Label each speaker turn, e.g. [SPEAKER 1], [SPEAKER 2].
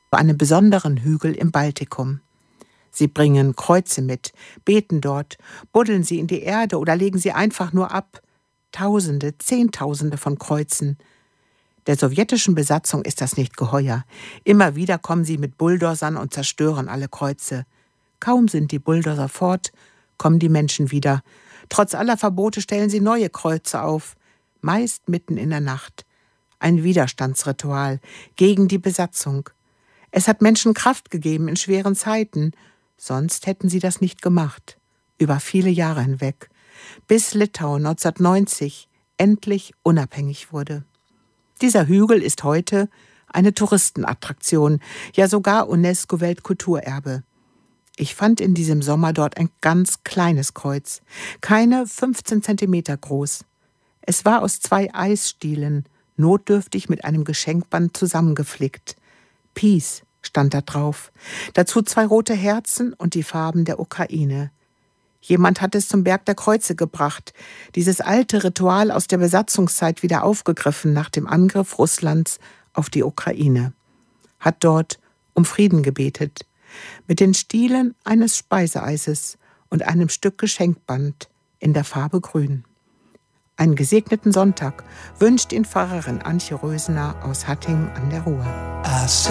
[SPEAKER 1] einem besonderen Hügel im Baltikum. Sie bringen Kreuze mit, beten dort, buddeln sie in die Erde oder legen sie einfach nur ab. Tausende, Zehntausende von Kreuzen. Der sowjetischen Besatzung ist das nicht geheuer. Immer wieder kommen sie mit Bulldozern und zerstören alle Kreuze. Kaum sind die Bulldozer fort, kommen die Menschen wieder. Trotz aller Verbote stellen sie neue Kreuze auf, meist mitten in der Nacht. Ein Widerstandsritual gegen die Besatzung. Es hat Menschen Kraft gegeben in schweren Zeiten, sonst hätten sie das nicht gemacht. Über viele Jahre hinweg, bis Litauen 1990 endlich unabhängig wurde. Dieser Hügel ist heute eine Touristenattraktion, ja sogar UNESCO-Weltkulturerbe. Ich fand in diesem Sommer dort ein ganz kleines Kreuz, keine 15 Zentimeter groß. Es war aus 2 Eisstielen, notdürftig mit einem Geschenkband zusammengeflickt. Peace stand da drauf. Dazu 2 rote Herzen und die Farben der Ukraine. Jemand hat es zum Berg der Kreuze gebracht, dieses alte Ritual aus der Besatzungszeit wieder aufgegriffen nach dem Angriff Russlands auf die Ukraine. Hat dort um Frieden gebetet, mit den Stielen eines Speiseeises und einem Stück Geschenkband in der Farbe Grün. Einen gesegneten Sonntag wünscht Ihnen Pfarrerin Antje Rösener aus Hattingen an der Ruhr.